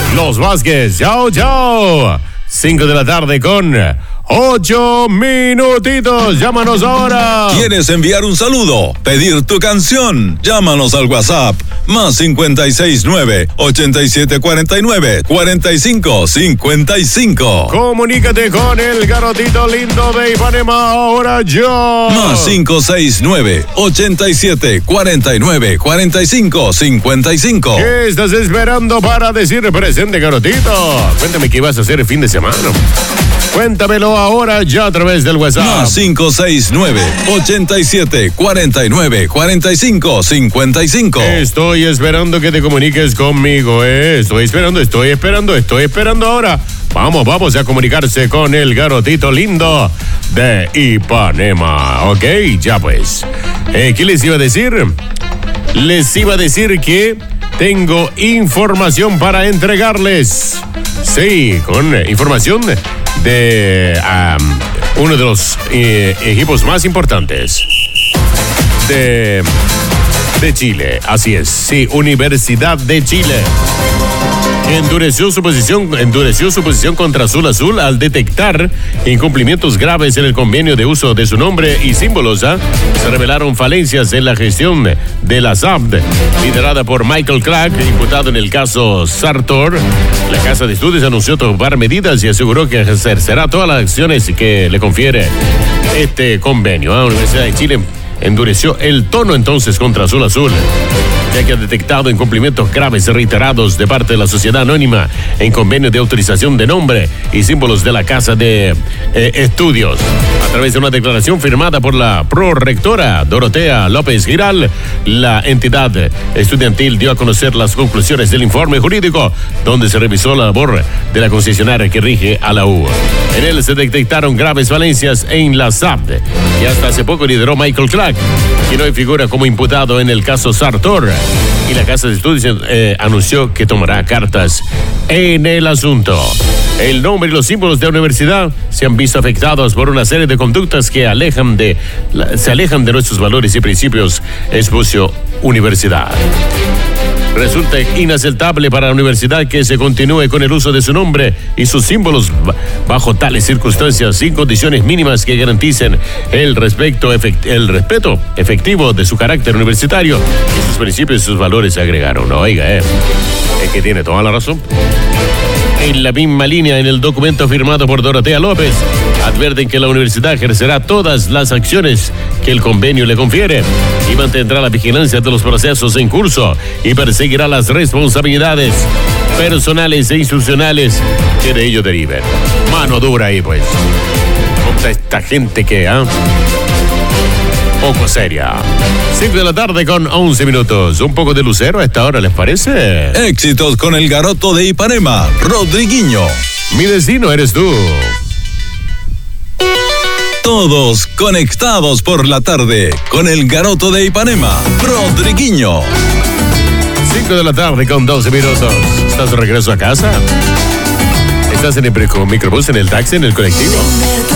Los Vázquez, chao, chao. 5 de la tarde con 8 minutitos. Llámanos ahora. ¿Quieres enviar un saludo? ¿Pedir tu canción? Llámanos al WhatsApp más 569-8749-4555. Comunícate con el garotito lindo de Ipanema ahora yo. Más 569-8749-4555. ¿Qué estás esperando para decir presente, garotito? Cuéntame qué ibas a hacer el fin de semana. Cuéntamelo ahora ya a través del WhatsApp. Más 569-8749-4555. Estoy esperando que te comuniques conmigo, Estoy esperando ahora. Vamos a comunicarse con el garotito lindo de Ipanema. Ok, ya pues. ¿Qué les iba a decir? Les iba a decir que tengo información para entregarles. Sí, con información de uno de los equipos más importantes de Chile. Así es, sí, Universidad de Chile. Endureció su posición contra Azul al detectar incumplimientos graves en el convenio de uso de su nombre y símbolos. Se revelaron falencias en la gestión de la SABD, liderada por Michael Clark, imputado en el caso Sartor. La Casa de Estudios anunció tomar medidas y aseguró que ejercerá todas las acciones que le confiere este convenio. La Universidad de Chile endureció el tono entonces contra Azul, ya que ha detectado incumplimientos graves y reiterados de parte de la sociedad anónima en convenio de autorización de nombre y símbolos de la Casa de Estudios. A través de una declaración firmada por la prorectora Dorotea López Giral, la entidad estudiantil dio a conocer las conclusiones del informe jurídico, donde se revisó la labor de la concesionaria que rige a la U. En él se detectaron graves falencias en la SABD, y hasta hace poco lideró Michael Clark, quien hoy figura como imputado en el caso Sartor. Y la Casa de Estudios anunció que tomará cartas en el asunto. El nombre y los símbolos de la universidad se han visto afectados por una serie de conductas que se alejan de nuestros valores y principios, expuso Universidad. Resulta inaceptable para la universidad que se continúe con el uso de su nombre y sus símbolos bajo tales circunstancias, sin condiciones mínimas que garanticen el respeto efectivo de su carácter universitario y sus principios y sus valores, agregaron. Oiga, es que tiene toda la razón. En la misma línea, en el documento firmado por Dorotea López, advierten que la universidad ejercerá todas las acciones que el convenio le confiere y mantendrá la vigilancia de los procesos en curso y perseguirá las responsabilidades personales e institucionales que de ello deriven. Mano dura ahí, pues. Contra esta gente que, poco seria. 5 de la tarde con 11 minutos. Un poco de lucero a esta hora, ¿les parece? Éxitos con el garoto de Ipanema, Rodriguinho. Mi destino eres tú. Todos conectados por la tarde con el garoto de Ipanema, Rodriguinho. 5 de la tarde con 12 minutos. ¿Estás de regreso a casa? ¿Estás en el microbús, en el taxi, en el colectivo?